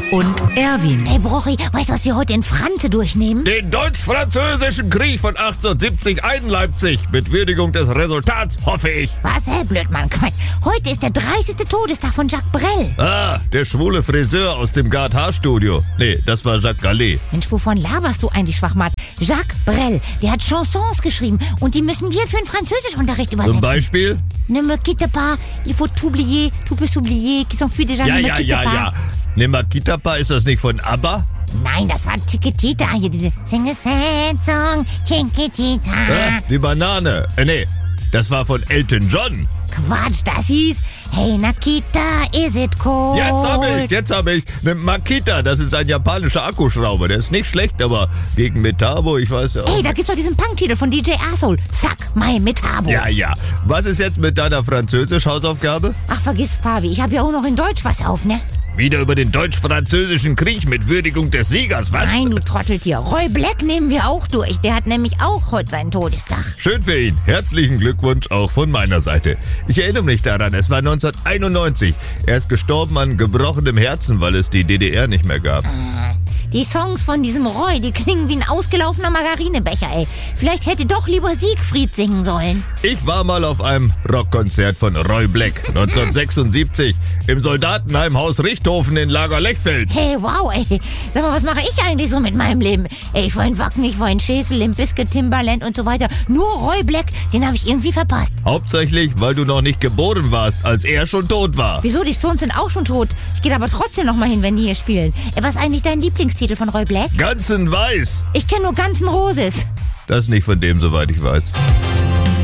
und Erwin. Hey Brochi, weißt du, was wir heute in Franze durchnehmen? Den Deutsch-Französischen Krieg von 1870 in Leipzig. Mit Würdigung des Resultats, hoffe ich. Was, Blödmann, Quatsch. Heute ist der 30. Todestag von Jacques Brel. Ah, der schwule Friseur aus dem Gard-Haar-Studio. Nee, das war Jacques Gallet. Mensch, wovon laberst du eigentlich, Schwachmat? Jacques Brel, der hat Chansons geschrieben und die müssen wir für den Französischunterricht übersetzen. Zum Beispiel? Ne me quitte pas, il faut t'oublier, tu peux s'oublier, qui s'enfuit déjà, ne me quitte pas. Ne me quitte pas, ist das nicht von ABBA? Nein, das war Chiquitita, hier diese Sing a sad song, Chiquitita. Die Banane. Nee, das war von Elton John. Quatsch, das hieß Hey Nakita, is it cold? Jetzt hab ich's. Ne Makita, das ist ein japanischer Akkuschrauber. Der ist nicht schlecht, aber gegen Metabo, ich weiß ja auch. Ey, da gibt's doch diesen Punk-Titel von DJ Asshole. Suck my Metabo. Ja. Was ist jetzt mit deiner Französisch-Hausaufgabe? Ach, vergiss, Pavi, ich habe ja auch noch in Deutsch was auf, ne? Wieder über den Deutsch-Französischen Krieg mit Würdigung des Siegers, was? Nein, du Trotteltier. Roy Black nehmen wir auch durch. Der hat nämlich auch heute seinen Todestag. Schön für ihn. Herzlichen Glückwunsch auch von meiner Seite. Ich erinnere mich daran, es war 1991. Er ist gestorben an gebrochenem Herzen, weil es die DDR nicht mehr gab. Die Songs von diesem Roy, die klingen wie ein ausgelaufener Margarinebecher, ey. Vielleicht hätte doch lieber Siegfried singen sollen. Ich war mal auf einem Rockkonzert von Roy Black 1976 im Soldatenheimhaus Richthofen in Lager-Lechfeld. Hey, wow, ey. Sag mal, was mache ich eigentlich so mit meinem Leben? Ey, ich war in Wacken, ich war in Schesel, Limp Bizkit, Timbaland und so weiter. Nur Roy Black, den habe ich irgendwie verpasst. Hauptsächlich, weil du noch nicht geboren warst, als er schon tot war. Wieso? Die Stones sind auch schon tot. Ich gehe aber trotzdem noch mal hin, wenn die hier spielen. Was ist eigentlich dein Lieblingstitel von Roy Black? Ganz in Weiß. Ich kenne nur Guns N' Roses. Das nicht von dem, soweit ich weiß.